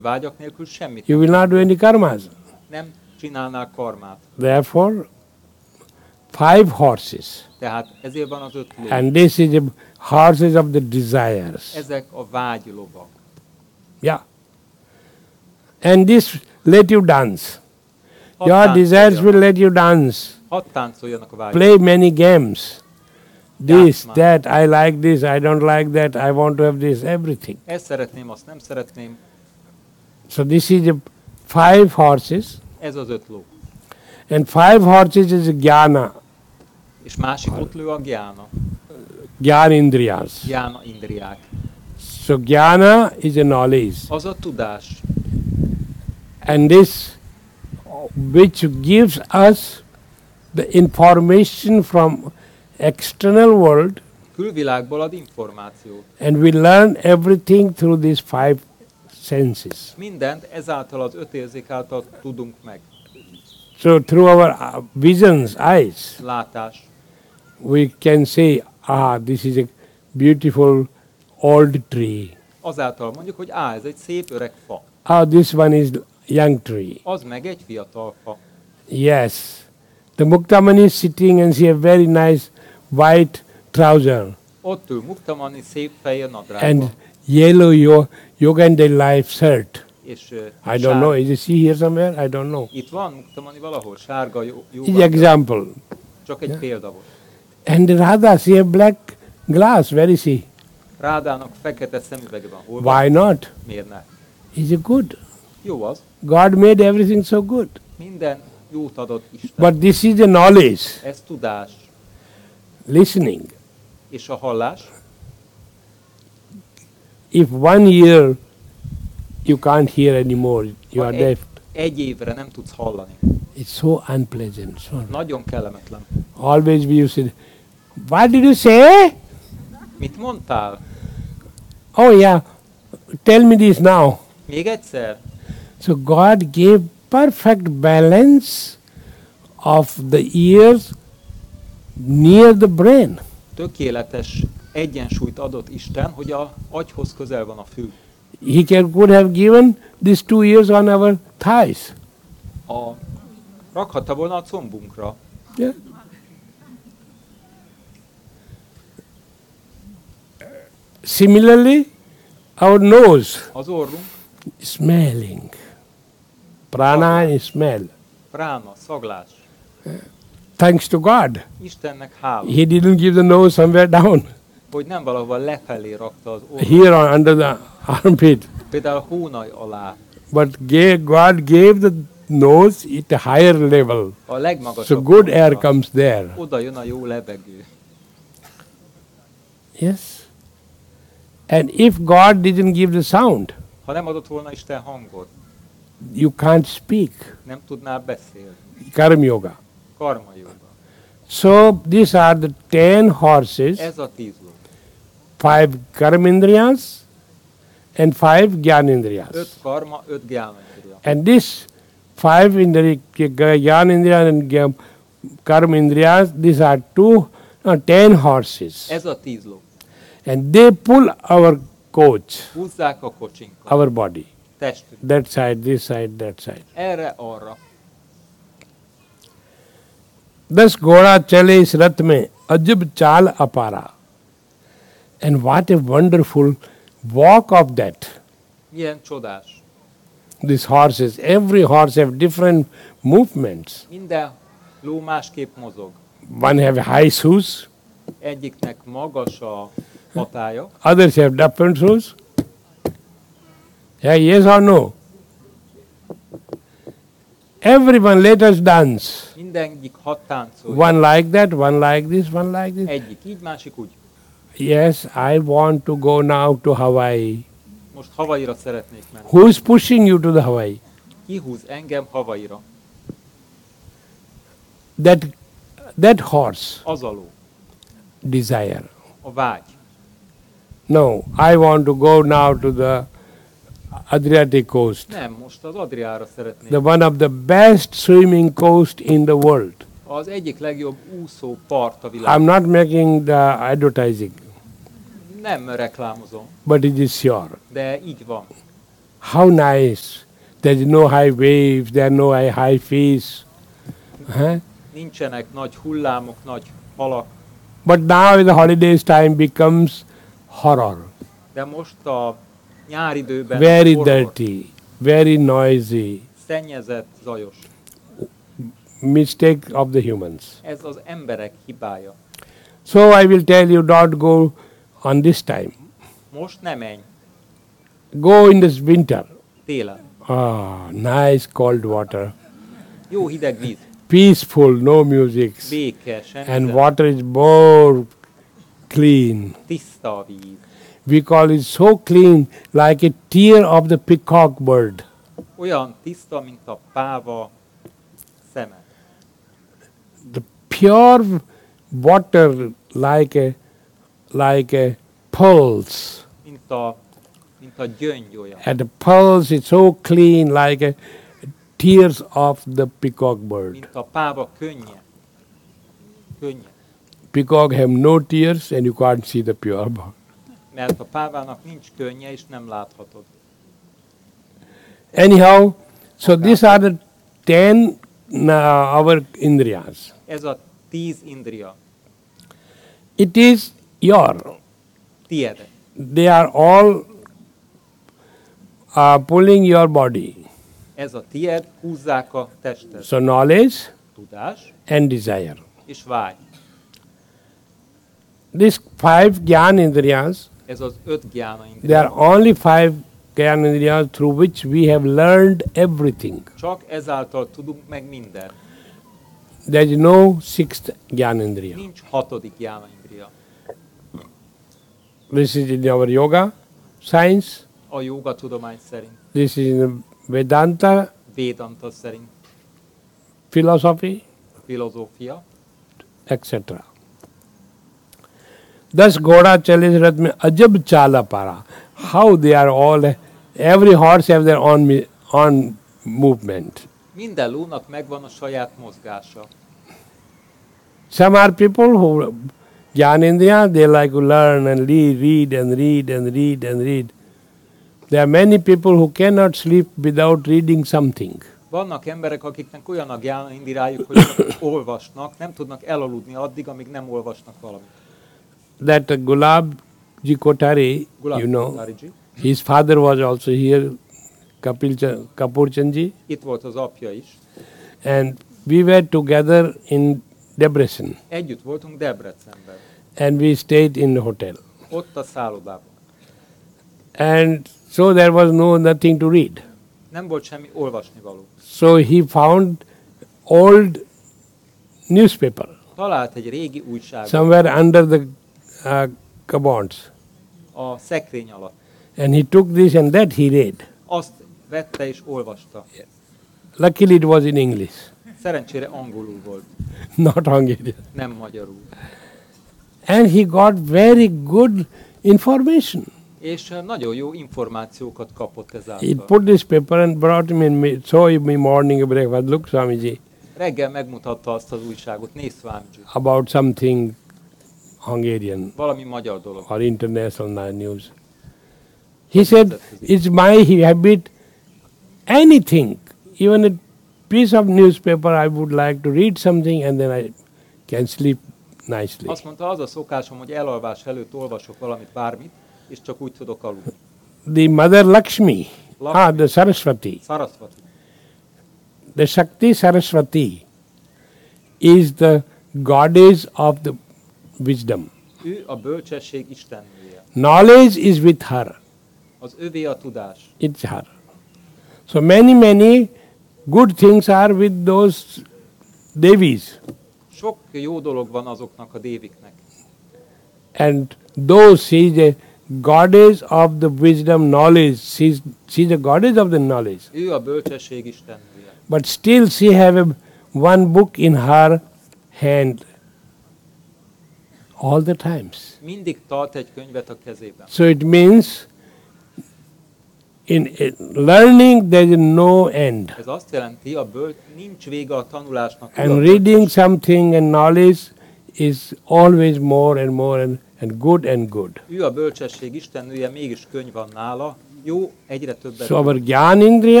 Vágyak nélkül semmit You will not do any karmas. nem csinálnál karmát. Therefore, 5 horses. Tehát ezért van az 5 ló. And this is the horses of the desires. Ezek a vágylovak. Yeah. And this let you dance. Hadd Your desires táncoljanak. will let you dance. Hadd táncoljanak a vágyok. Play many games. This, Játsz már. that, I like this, I don't like that, I want to have this, everything. Ezt szeretném, azt nem szeretném. So this is the 5 horses. Ez az 5 ló. And 5 horses is jnana, És másik ott lő a gyána. jnana indriyas. Gyána indriák. So jnana is a knowledge. Az a tudás. And this which gives us the information from external world, Külvilágból ad információt. and we learn everything through these 5 senses. Mindent ezáltal az 5 érzék által tudunk meg. So through our visions, eyes, Látás. we can say, this is a beautiful old tree. Azáltal mondjuk, hogy ez egy szép öreg fa. This one is young tree. Az meg egy fiatal fa. Yes. The Muktamani is sitting and she has very nice white trouser Ott ül Muktamani szép feje and nadrágban. yellow Yogandhai life shirt. És I don't know. Is she here somewhere? I don't know. Itt van Muktamani valahol, sárga jó. Is example. Csak egy példa volt. And Radha, she has black glass. Where is she? Rádának fekete szemüvege van. Hol van? Why not? Miért ne? Is it good? Jó az. God made everything so good. Minden jót adott Isten. But this is the knowledge, Ez tudás. listening. És a hallás. If 1 year you can't hear anymore, you are deaf. Egy évre nem tudsz hallani. It's so unpleasant. So Nagyon kellemetlen. always we used to say, what did you say? Mit mondtál? Oh yeah, tell me this now. Még egyszer? So God gave perfect balance of the ears near the brain. Tökéletes egyensúlyt adott Isten, hogy a agyhoz közel van a fül. He could have given these 2 ears on our thighs. Rakhatta volna a combunkra. Yeah. Similarly, our nose, Az orrunk, smelling. Prana is smell. prána, szaglás. Thanks to God. Istennek hála, He didn't give the nose somewhere down. hogy nem valahol lefelé rakta az orrunk. Here under the armpit. Például a hónaj alá. But God gave the nose at a higher level. A legmagasabb So good air pontra. comes there. Oda jön a jó levegő. Yes. And if God didn't give the sound, Ha nem adott volna Isten hangot, you can't speak. nem tudnál beszélni. Karma yoga. Karma jóga. So these are the 10 horses, Ez a 10 ló. 5 karmindriyas and 5 jnanindriyas. 5 karma, 5 gyánandriya. And this 5 jnanindriyas and karmindriyas, these are 10 horses. Ez a 10 ló. And they pull our coach, Húzzák a kocsinkat. our body. Testünk. That side, this side, that side. Erre, arra. Thus Ghoda chale is rath mein ajab chal apara. And what a wonderful walk of that. Milyen csodás. These horses, every horse have different movements. Minden ló másképp mozog. One have high shoes, Egyiknek magas a hatája, others have different shoes. Yeah, yes or no? Everyone let us dance. mindegyik hat táncolja. One like that, one like this, one like this. Egyik így, másik úgy. Yes, I want to go now to Hawaii. Most Havaira szeretnék menni. Who is pushing you to the Hawaii? Kihúz engem Havaira. That horse, Az a ló. desire. A vágy. No, I want to go now to the Adriatic coast, Nem, most az Adriára szeretnék. the one of the best swimming coast in the world. Az egyik legjobb úszó part a I'm világon. not making the advertising, Nem reklámozom, but it is sure. de így van. how nice. There's no high waves, there are no high fees. Huh? Nincsenek nagy hullámok, nagy halak, But now in the holidays time becomes horror. de most a nyáridőben Very horror, dirty, very noisy. szennyezett, zajos. Mistake of the humans. Ez az emberek hibája. So I will tell you, don't go on this time. Most ne menj, Go in this winter. télen. Ah, nice cold water. Jó hideg víz, Peaceful, no music. béke, semmi And zene, water is more clean. tiszta a víz. We call it so clean, like a tear of the peacock bird. Olyan tiszta, mint a páva szeme. The pure water like a pulse. Mint a gyöngy olyan. And the pulse is so clean, like a tears of the peacock bird. Mint a páva könnye. Könnye. Peacock have no tears and you can't see the pure bird. Mert a pávának nincs könnye, és nem láthatod. Anyhow, so these are the 10 our indriyas. Ez a 10 indria. It is your. Tied. They are all pulling your body. Ez a tied, húzzák a tested. So knowledge Tudás and desire. és vágy. These 5 Gyan Indriyas, Ez az 5 gyána they indria. are only 5 Gyan Indriyas through which we have learned everything. Csak ezáltal tudunk meg mindent. There is no 6th Gyan Indriya. Nincs 6. gyána indria. This is in our yoga science, A jóga tudomány szerint, this is in Vedanta Védanta szerint, philosophy, filozófia. etc. Thus Ghoda Chalis Rath mein ajab chala para. How they are all, every horse have their own movement. Minden lónak megvan a saját mozgása. Some are people who, Jnanendriya, they like to learn and read and read and read and read. There are many people who cannot sleep without reading something. Vannak emberek, akiknek olyan a gyána indirájuk, hogy csak olvasnak, nem tudnak elaludni addig, amíg nem olvasnak valamit. That Gulab Ji Kothari, you know, Kothari-ji, his father was also here, Kapur Chandji, itt volt az apja is. and we were together in Debrecen, Együtt voltunk Debrecenben, and we stayed in the hotel. ott a szállodában. And so there was nothing to read. Nem volt semmi olvasnivaló. So he found old newspaper Talált egy régi újságot somewhere under the cupboards, a szekrény alatt. and he took this and that he read. Azt vette és olvasta. Luckily it was in English, Szerencsére angolul volt, not Hungarian. nem magyarul. And he got very good information. És nagyon jó információkat kapott He ezáltal. put this paper and brought me and saw me morning breakfast. Look, Swamiji, Reggel megmutatta azt az újságot, nézd Swamiji, about something Hungarian valami magyar dolog. or international news. He said, it's my habit, anything, even a piece of newspaper, I would like to read something and then I can sleep nicely. Azt mondta, az a szokásom, hogy elalvás előtt olvasok valamit, bármit, és csak úgy tudok aludni. The mother Lakshmi, the Saraswati, Saraswati. the Shakti Saraswati is the goddess of the wisdom. Ő a bölcsesség istennője. Knowledge is with her. Az övé a tudás. It's her. So many good things are with those devis. Sok jó dolog van azoknak a déviknek. And though she is a goddess of the wisdom knowledge, she's a goddess of the knowledge. Ő a bölcsesség istennője. But still she have one book in her hand all the times. Mindig tart egy könyvet a kezében. So it means in learning there is no end. Ez azt jelenti, nincs vége a tanulásnak. And reading something and knowledge is always more and more and good and good. Ő a bölcsesség istennője, mégis könyv van nála, jó egyre többet. So our Gyan Indriya